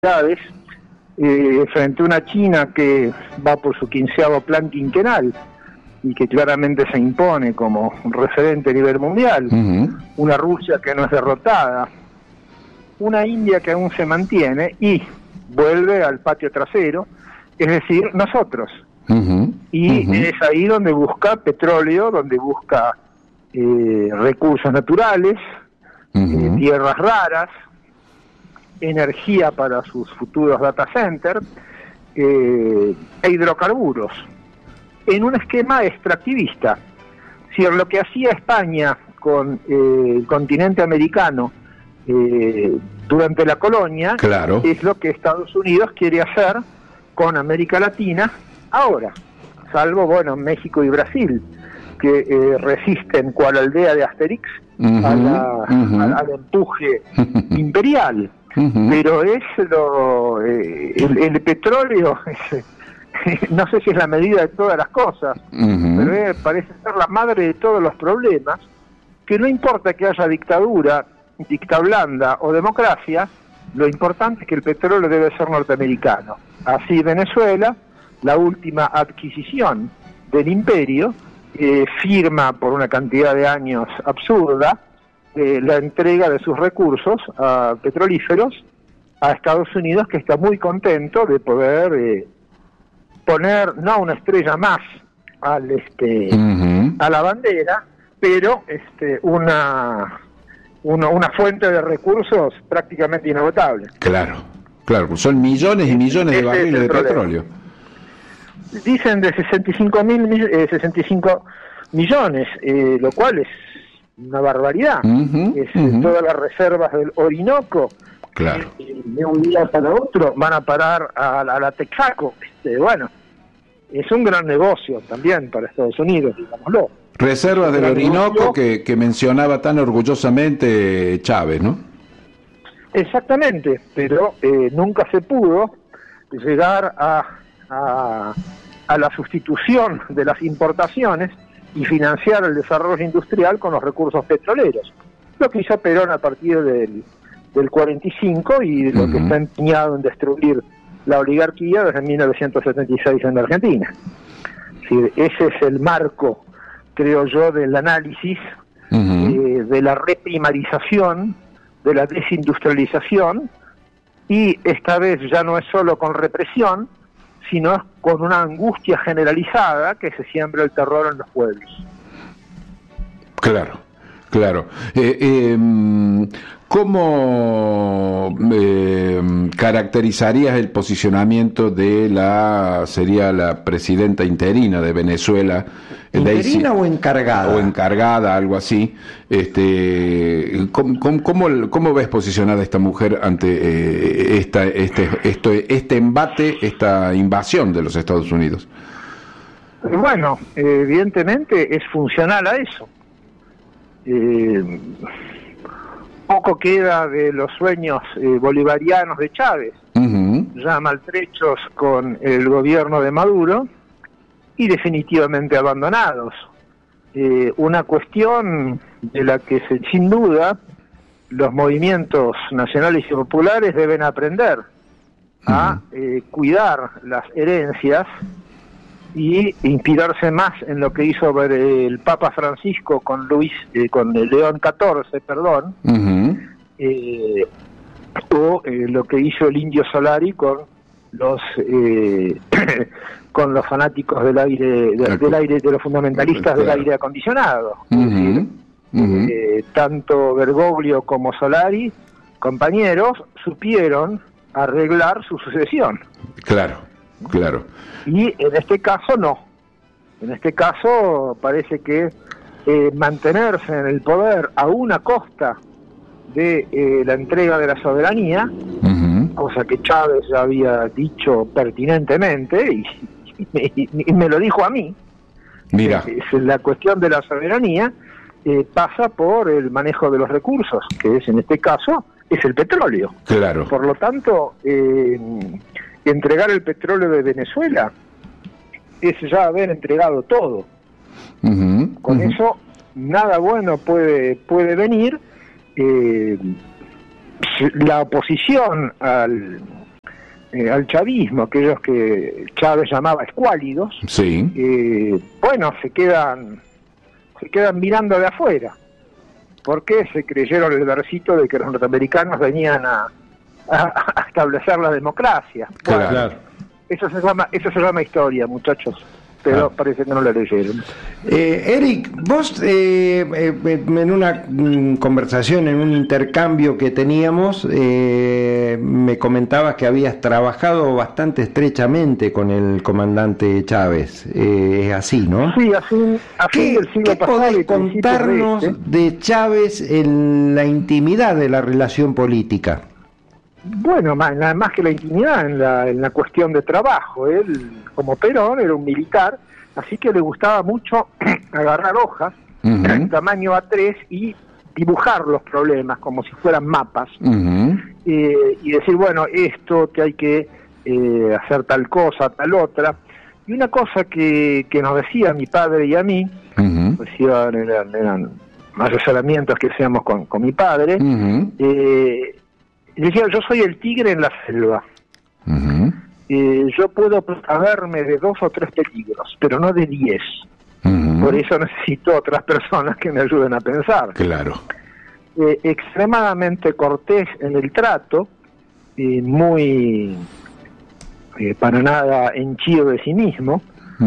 frente a una China que va por su 15º plan quinquenal y que claramente se impone como un referente a nivel mundial, una Rusia que no es derrotada, una India que aún se mantiene y vuelve al patio trasero, es decir, nosotros. Y es ahí donde busca petróleo, donde busca recursos naturales, tierras raras, energía para sus futuros data centers e hidrocarburos, en un esquema extractivista. Si lo que hacía España con el continente americano durante la colonia, claro, es lo que Estados Unidos quiere hacer con América Latina ahora, salvo, bueno, México y Brasil, que resisten cual aldea de Asterix al empuje imperial. Pero es el petróleo, no sé si es la medida de todas las cosas, pero parece ser la madre de todos los problemas, que no importa que haya dictadura blanda o democracia, lo importante es que el petróleo debe ser norteamericano. Así Venezuela, la última adquisición del imperio, firma por una cantidad de años absurda la entrega de sus recursos petrolíferos a Estados Unidos, que está muy contento de poder poner no una estrella más a la bandera, pero una fuente de recursos prácticamente inagotable. Claro, son millones y millones de barriles de petróleo. Dicen de 65 millones, lo cual es una barbaridad. Todas las reservas del Orinoco, claro, de un día para otro van a parar a la Texaco. Bueno, es un gran negocio también para Estados Unidos, digámoslo. Reservas del Orinoco que mencionaba tan orgullosamente Chávez, ¿no? Exactamente, pero nunca se pudo llegar a la sustitución de las importaciones y financiar el desarrollo industrial con los recursos petroleros. Lo que hizo Perón a partir del 45 y lo que está empeñado en destruir la oligarquía desde 1976 en la Argentina. Sí, ese es el marco, creo yo, del análisis de la reprimarización, de la desindustrialización, y esta vez ya no es solo con represión, sino con una angustia generalizada que se siembra el terror en los pueblos. Claro. ¿Cómo caracterizarías el posicionamiento de sería la presidenta interina de Venezuela? ¿Interina o encargada? O encargada, algo así. ¿Cómo ves posicionada esta mujer ante este embate, esta invasión de los Estados Unidos? Bueno, evidentemente es funcional a eso. Poco queda de los sueños bolivarianos de Chávez, ya maltrechos con el gobierno de Maduro y definitivamente abandonados. Una cuestión de la que sin duda los movimientos nacionales y populares deben aprender a cuidar las herencias y inspirarse más en lo que hizo el Papa Francisco con León XIV, o lo que hizo el Indio Solari con los con los fanáticos del aire, de los fundamentalistas del aire acondicionado. Es decir, tanto Bergoglio como Solari, compañeros, supieron arreglar su sucesión. Claro. Y en este caso no. En este caso parece que mantenerse en el poder a una costa de la entrega de la soberanía, cosa que Chávez ya había dicho pertinentemente y me lo dijo a mí. Mira, La cuestión de la soberanía pasa por el manejo de los recursos, que es en este caso es el petróleo. Claro. Por lo tanto, entregar el petróleo de Venezuela es ya haber entregado todo. Con eso nada bueno puede venir. La oposición al al chavismo, aquellos que Chávez llamaba escuálidos, bueno, se quedan mirando de afuera. ¿Por qué? Se creyeron el versito de que los norteamericanos venían a establecer la democracia. Bueno, claro. Eso se llama historia, muchachos. Pero parece que no la leyeron. Eric, vos en una conversación, en un intercambio que teníamos, me comentabas que habías trabajado bastante estrechamente con el comandante Chávez. Es así, ¿no? Sí, así del siglo pasado. ¿Qué podés contarnos de Chávez en la intimidad de la relación política? Bueno, nada más que la intimidad, en la cuestión de trabajo. Él, como Perón, era un militar, así que le gustaba mucho agarrar hojas, tamaño A3, y dibujar los problemas como si fueran mapas, y decir, bueno, esto que hay que hacer tal cosa, tal otra. Y una cosa que nos decía mi padre y a mí, eran asesoramientos que hacíamos con mi padre, decía, yo soy el tigre en la selva. Yo puedo protegerme de 2 o 3 peligros, pero no de 10. Por eso necesito otras personas que me ayuden a pensar. Claro. Extremadamente cortés en el trato, muy para nada henchido de sí mismo,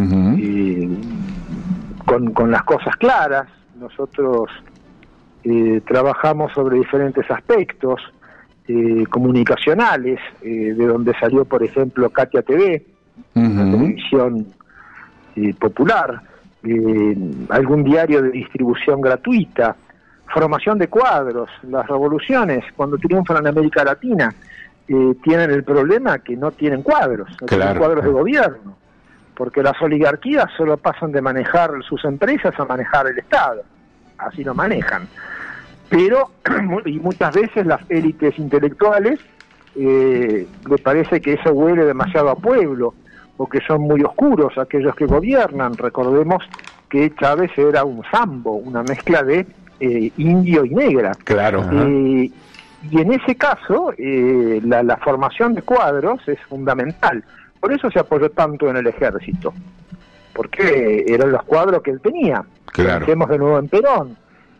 con las cosas claras. Nosotros trabajamos sobre diferentes aspectos comunicacionales, de donde salió, por ejemplo, Katia TV, una televisión popular, algún diario de distribución gratuita, formación de cuadros. Las revoluciones, cuando triunfan en América Latina, tienen el problema que no tienen cuadros, tienen cuadros de gobierno, porque las oligarquías solo pasan de manejar sus empresas a manejar el Estado, así lo manejan. Pero, y muchas veces las élites intelectuales le parece que eso huele demasiado a pueblo, o que son muy oscuros aquellos que gobiernan. Recordemos que Chávez era un sambo, una mezcla de indio y negra. Claro. Y en ese caso, la formación de cuadros es fundamental. Por eso se apoyó tanto en el ejército, porque eran los cuadros que él tenía. Claro. Pensemos de nuevo en Perón.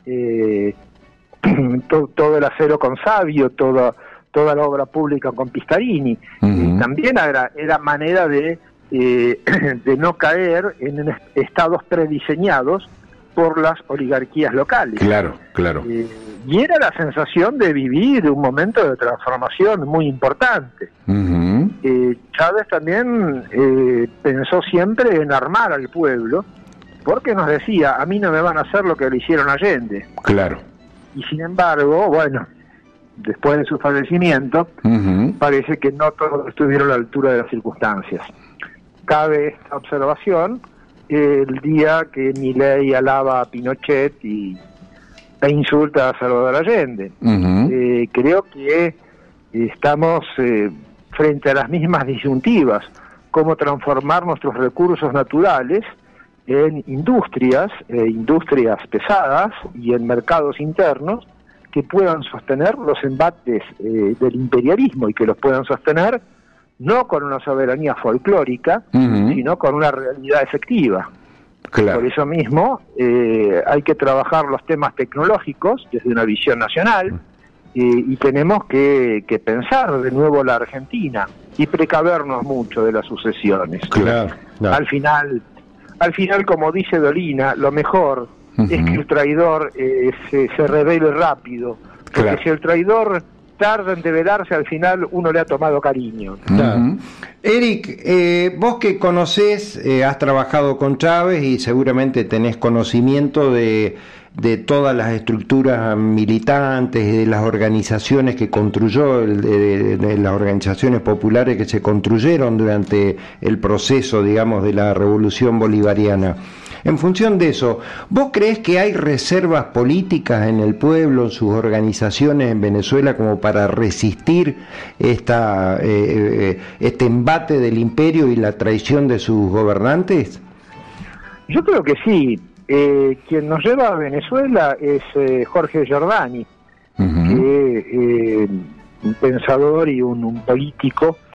Todo el acero con Savio, toda la obra pública con Pistarini. También era manera de no caer en estados prediseñados por las oligarquías locales. Claro, claro. Y era la sensación de vivir un momento de transformación muy importante. Chávez también pensó siempre en armar al pueblo, porque nos decía, a mí no me van a hacer lo que le hicieron a Allende. Claro. Y sin embargo, bueno, después de su fallecimiento, parece que no todos estuvieron a la altura de las circunstancias. Cabe esta observación el día que Milei alaba a Pinochet e insulta a Salvador Allende. Creo que estamos frente a las mismas disyuntivas: cómo transformar nuestros recursos naturales en industrias pesadas y en mercados internos que puedan sostener los embates del imperialismo, y que los puedan sostener no con una soberanía folclórica, sino con una realidad efectiva. Claro. Por eso mismo hay que trabajar los temas tecnológicos desde una visión nacional, y tenemos que pensar de nuevo la Argentina y precavernos mucho de las sucesiones. Claro. Al final, como dice Dolina, lo mejor es que el traidor se revele rápido, porque si el traidor tarda en develarse, al final uno le ha tomado cariño. Eric, vos que conocés, has trabajado con Chávez y seguramente tenés conocimiento de todas las estructuras militantes, de las organizaciones que construyó, de las organizaciones populares que se construyeron durante el proceso, digamos, de la Revolución Bolivariana. En función de eso, ¿vos creés que hay reservas políticas en el pueblo, en sus organizaciones en Venezuela, como para resistir este embate del imperio y la traición de sus gobernantes? Yo creo que sí. Quien nos lleva a Venezuela es Jorge Giordani, que un pensador y un político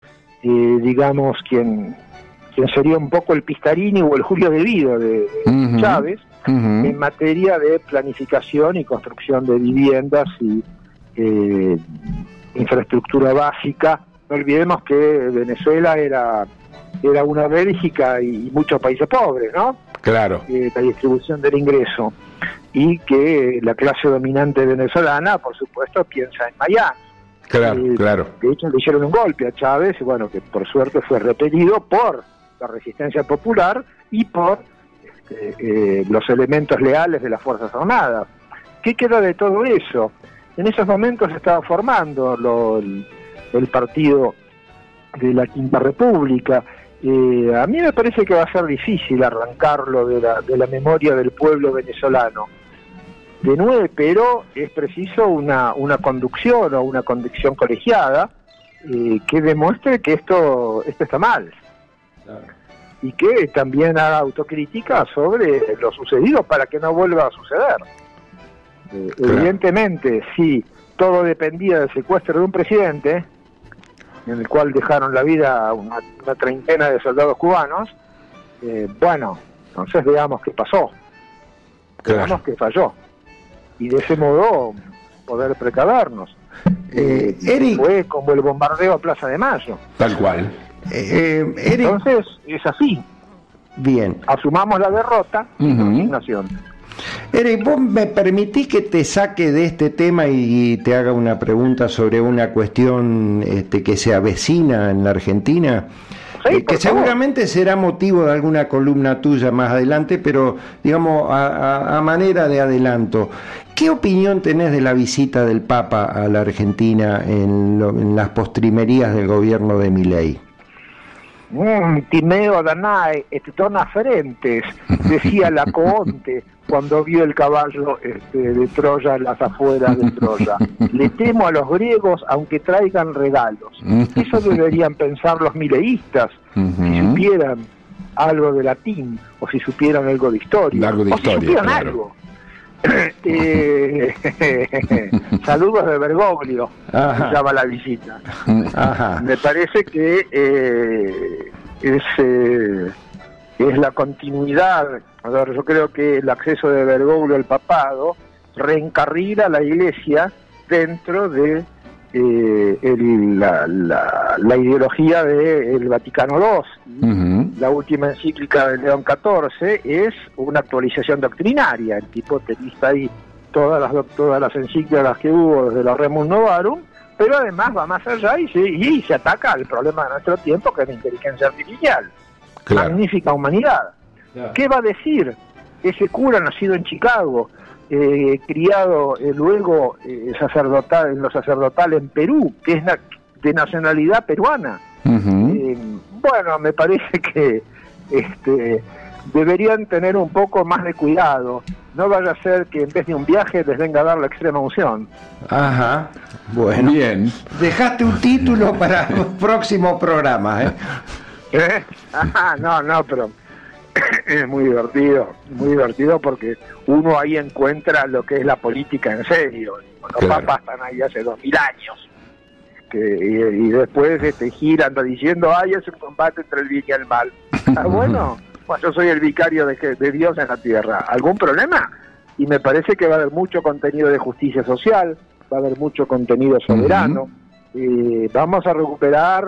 digamos, quien sería un poco el Pistarini o el Julio De Vido de Chávez, en materia de planificación y construcción de viviendas y infraestructura básica. No olvidemos que Venezuela era una Bélgica y muchos países pobres, ¿no? Claro. La distribución del ingreso. Y que la clase dominante venezolana, por supuesto, piensa en Miami. Claro, claro. De hecho, le hicieron un golpe a Chávez, bueno, que por suerte fue repelido por la resistencia popular y por los elementos leales de las Fuerzas Armadas. ¿Qué queda de todo eso? En esos momentos se estaba formando el partido de la Quinta República. A mí me parece que va a ser difícil arrancarlo de la memoria del pueblo venezolano. De nuevo, pero es preciso una conducción o una conducción colegiada que demuestre que esto está mal. Claro. Y que también haga autocrítica sobre lo sucedido para que no vuelva a suceder. Claro. Evidentemente, si todo dependía del secuestro de un presidente, en el cual dejaron la vida una treintena de soldados cubanos, bueno, entonces veamos qué pasó, veamos qué falló, y de ese modo poder precavernos. Eric, fue como el bombardeo a Plaza de Mayo. Tal cual. Eric, entonces es así. Bien. Asumamos la derrota y resignación. Eric, ¿vos me permitís que te saque de este tema y te haga una pregunta sobre una cuestión que se avecina en la Argentina? Sí, que seguramente será motivo de alguna columna tuya más adelante, pero digamos a manera de adelanto. ¿Qué opinión tenés de la visita del Papa a la Argentina en las postrimerías del gobierno de Milei? Timeo Danae et dona ferentes, decía Laocoonte cuando vio el caballo de Troya en las afueras de Troya. Le temo a los griegos aunque traigan regalos. Eso deberían pensar los mileístas, si supieran algo de latín, o si supieran algo de historia, algo de historia, si supieran claro. algo. Saludos de Bergoglio, se llama la visita. Ajá. Me parece que es la continuidad. A ver, yo creo que el acceso de Bergoglio al papado reencarrila a la Iglesia dentro de la ideología del Vaticano II. La última encíclica de León XIV es una actualización doctrinaria. El tipo te lista ahí todas las encíclicas que hubo desde la Rerum Novarum, pero además va más allá y se ataca al problema de nuestro tiempo, que es la inteligencia artificial. Claro. Magnífica humanidad. Claro. ¿Qué va a decir ese cura nacido en Chicago, criado luego sacerdotal en lo sacerdotal en Perú, que es de nacionalidad peruana? Bueno, me parece que deberían tener un poco más de cuidado. No vaya a ser que en vez de un viaje les venga a dar la extrema unción. Ajá, bueno. Bien. Dejaste un título para un próximo programa, ¿eh? No, pero es muy divertido porque uno ahí encuentra lo que es la política en serio. Los papas están ahí hace 2000 años. Y después giran diciendo, es un combate entre el bien y el mal. Bueno, yo soy el vicario de Dios en la tierra. ¿Algún problema? Y me parece que va a haber mucho contenido de justicia social, va a haber mucho contenido soberano. Vamos a recuperar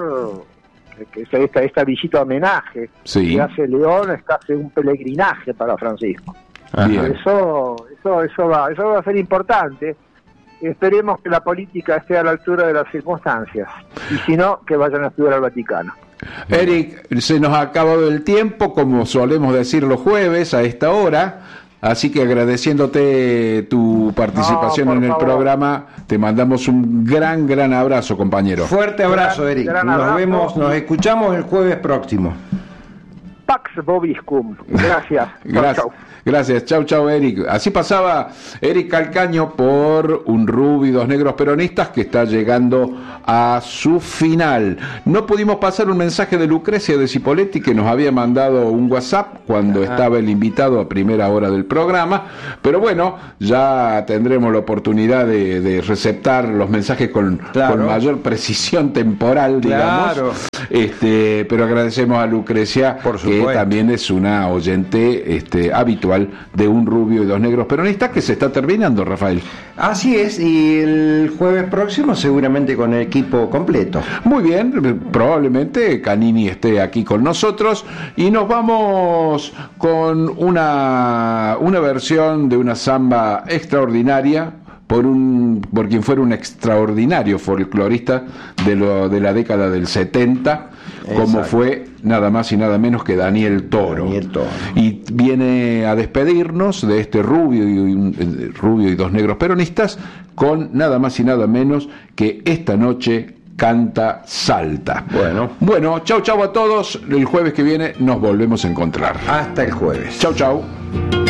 esta visita homenaje que hace León, es casi un peregrinaje para Francisco. Eso va a ser importante. Esperemos que la política esté a la altura de las circunstancias, y si no, que vayan a estudiar al Vaticano. Eric, se nos ha acabado el tiempo, como solemos decir los jueves a esta hora, así que agradeciéndote tu participación en el programa, te mandamos un gran abrazo, compañero. Fuerte abrazo, Eric. Nos escuchamos el jueves próximo. Pax Vobiscum. Gracias. Gracias, chau, Eric. Así pasaba Eric Calcaño por Un Rubio y Dos Negros Peronistas, que está llegando a su final. No pudimos pasar un mensaje de Lucrecia de Cipoletti, que nos había mandado un WhatsApp cuando estaba el invitado a primera hora del programa, pero bueno, ya tendremos la oportunidad de receptar los mensajes con mayor precisión temporal, digamos. Pero agradecemos a Lucrecia, que también es una oyente habitual de Un Rubio y Dos Negros Peronistas, que se está terminando, Rafael. Así es, y el jueves próximo seguramente con el equipo completo. Muy bien, probablemente Canini esté aquí con nosotros, y nos vamos con una versión de una samba extraordinaria por quien fuera un extraordinario folclorista de la década del 70. Exacto. Como fue nada más y nada menos que Daniel Toro. Y viene a despedirnos de este Rubio y Dos Negros Peronistas con nada más y nada menos que Esta Noche Canta Salta. Bueno, chau a todos. El jueves que viene nos volvemos a encontrar. Hasta el jueves. Chau.